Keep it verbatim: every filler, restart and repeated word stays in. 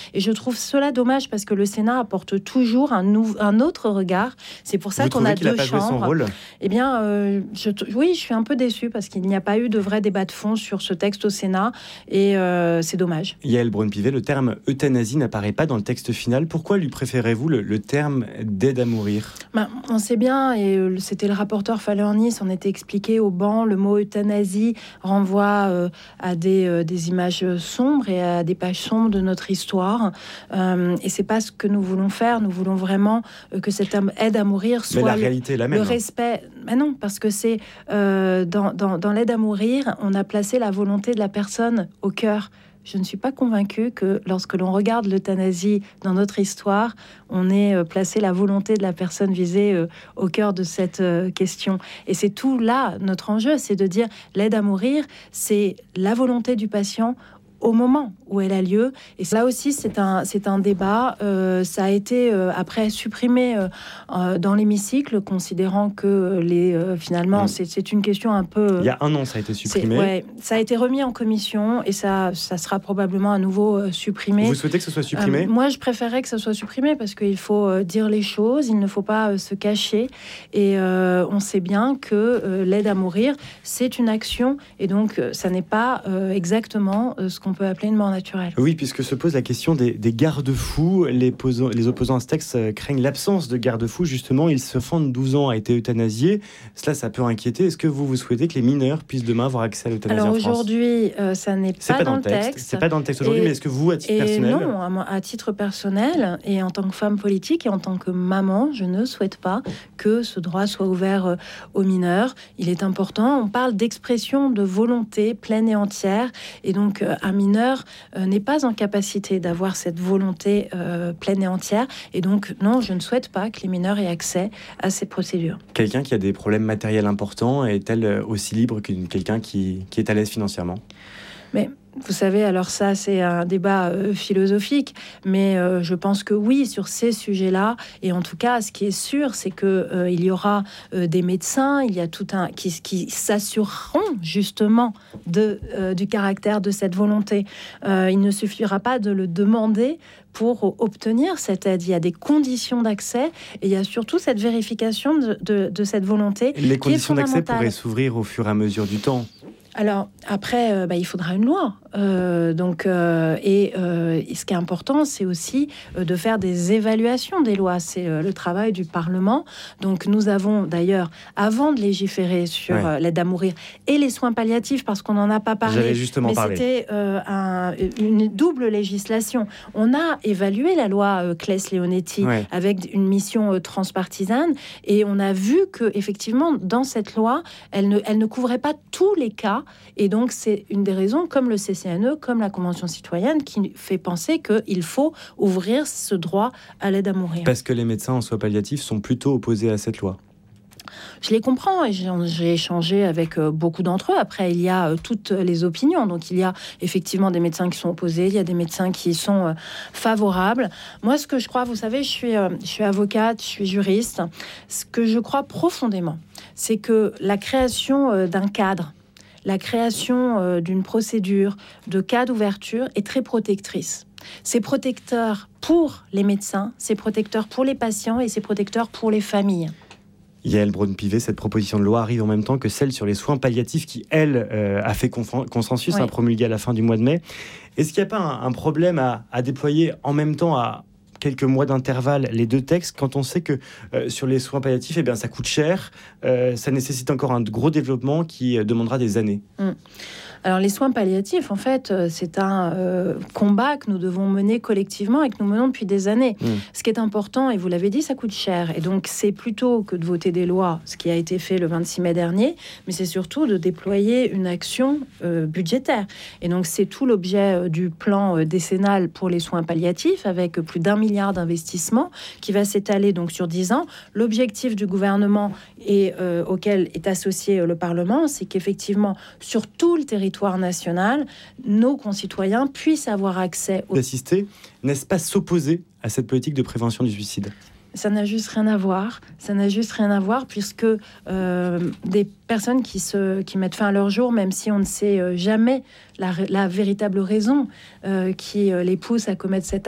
Et je trouve cela dommage parce que le Sénat apporte toujours un, nou- un autre regard. C'est pour ça Vous qu'on a trouvez qu'il a deux pas joué son chambres. rôle ? Eh bien, euh, je, oui, je suis un peu déçue parce qu'il n'y a pas eu de vrai débat de fond sur ce texte au Sénat et euh, c'est dommage. Yaël Braun-Pivet, le terme euthanasie n'apparaît pas dans le texte final. Pourquoi lui préférez-vous le, le terme d'aide à mourir ? Ben, on sait bien, et c'était le rapporteur Falorni, on était expliqué au banc, le mot euthanasie renvoie euh, à des, euh, des images sombres et à des pages sombres de notre histoire. Euh, et c'est pas ce que nous voulons faire. Nous voulons vraiment euh, que cette aide à mourir soit Mais la le, réalité est la même. le respect. Mais non, parce que c'est euh, dans, dans, dans l'aide à mourir, on a placé la volonté de la personne au cœur. Je ne suis pas convaincue que lorsque l'on regarde l'euthanasie dans notre histoire, on ait euh, placé la volonté de la personne visée euh, au cœur de cette euh, question. Et c'est tout là, notre enjeu, c'est de dire l'aide à mourir, c'est la volonté du patient au moment où elle a lieu. Et là aussi, c'est un, c'est un débat. Euh, ça a été euh, après supprimé euh, euh, dans l'hémicycle, considérant que les, euh, finalement, mmh. c'est, c'est une question un peu... Euh, Il y a un an, ça a été supprimé. Ouais, ça a été remis en commission et ça, ça sera probablement à nouveau euh, supprimé. Vous souhaitez que ce soit supprimé ? euh, Moi, je préférerais que ce soit supprimé parce qu'il faut euh, dire les choses, il ne faut pas euh, se cacher. Et euh, on sait bien que euh, l'aide à mourir, c'est une action et donc euh, ça n'est pas euh, exactement euh, ce qu'on peut appeler une mort naturelle. Oui, puisque se pose la question des, des garde-fous. Les, poso- les opposants à ce texte euh, craignent l'absence de garde-fous. Justement, ils se font de douze ans, a été euthanasié. Cela, ça peut inquiéter. Est-ce que vous, vous souhaitez que les mineurs puissent demain avoir accès à l'euthanasie Alors en France ? aujourd'hui, euh, ça n'est C'est pas, pas dans, dans le texte. texte. C'est pas dans le texte aujourd'hui, et, mais est-ce que vous, à titre et personnel... Non, à, à titre personnel, et en tant que femme politique et en tant que maman, je ne souhaite pas que ce droit soit ouvert euh, aux mineurs. Il est important. On parle d'expression de volonté pleine et entière. Et donc, euh, un mineur euh, n'est pas en capacité d'avoir cette volonté euh, pleine et entière. Et donc, non, je ne souhaite pas que les mineurs aient accès à ces procédures. Quelqu'un qui a des problèmes matériels importants est-elle aussi libre que quelqu'un qui, qui est à l'aise financièrement ? Mais vous savez, alors ça, c'est un débat euh, philosophique, mais euh, je pense que oui, sur ces sujets-là, et en tout cas, ce qui est sûr, c'est que euh, il y aura euh, des médecins, il y a tout un qui, qui s'assureront justement de euh, du caractère de cette volonté. Euh, il ne suffira pas de le demander pour obtenir cette aide. Il y a des conditions d'accès et il y a surtout cette vérification de, de, de cette volonté. Les conditions d'accès pourraient pourraient s'ouvrir au fur et à mesure du temps. Alors après, euh, bah, il faudra une loi. Euh, donc, euh, et, euh, et ce qui est important, c'est aussi euh, de faire des évaluations des lois. C'est euh, le travail du Parlement. Donc, nous avons d'ailleurs, avant de légiférer sur ouais. euh, l'aide à mourir et les soins palliatifs, parce qu'on n'en a pas parlé, J'allais justement mais parler. c'était euh, un, une double législation. On a évalué la loi euh, Claes-Leonetti ouais. avec une mission euh, transpartisane et on a vu que effectivement, dans cette loi, elle ne, elle ne couvrait pas tous les cas. Et donc, c'est une des raisons, comme le C C N E, comme la Convention citoyenne, qui fait penser qu'il faut ouvrir ce droit à l'aide à mourir. Parce que les médecins en soins palliatifs sont plutôt opposés à cette loi. Je les comprends et j'ai, j'ai échangé avec euh, beaucoup d'entre eux. Après, il y a euh, toutes les opinions. Donc, il y a effectivement des médecins qui sont opposés, il y a des médecins qui sont euh, favorables. Moi, ce que je crois, vous savez, je suis, euh, je suis avocate, je suis juriste. Ce que je crois profondément, c'est que la création euh, d'un cadre, la création euh, d'une procédure de cas d'ouverture est très protectrice. C'est protecteur pour les médecins, c'est protecteur pour les patients et c'est protecteur pour les familles. Yaël Braun-Pivet, cette proposition de loi arrive en même temps que celle sur les soins palliatifs qui, elle, euh, a fait conf- consensus, oui. hein, promulguée à la fin du mois de mai. Est-ce qu'il n'y a pas un, un problème à, à déployer en même temps à quelques mois d'intervalle les deux textes quand on sait que euh, sur les soins palliatifs, eh bien, ça coûte cher, euh, ça nécessite encore un gros développement qui euh, demandera des années. Mmh. Alors les soins palliatifs, en fait, c'est un euh, combat que nous devons mener collectivement et que nous menons depuis des années. Mmh. Ce qui est important, et vous l'avez dit, ça coûte cher. Et donc c'est plutôt que de voter des lois, ce qui a été fait le vingt-six mai dernier, mais c'est surtout de déployer une action euh, budgétaire. Et donc c'est tout l'objet euh, du plan euh, décennal pour les soins palliatifs, avec plus d'un milliard d'investissements qui va s'étaler donc sur dix ans. L'objectif du gouvernement et euh, auquel est associé euh, le Parlement, c'est qu'effectivement, sur tout le territoire national, nos concitoyens puissent avoir accès au... D'assister, n'est-ce pas s'opposer à cette politique de prévention du suicide ? Ça n'a juste rien à voir. Ça n'a juste rien à voir puisque euh, des personnes qui, se, qui mettent fin à leur jour, même si on ne sait jamais la, la véritable raison euh, qui euh, les pousse à commettre cet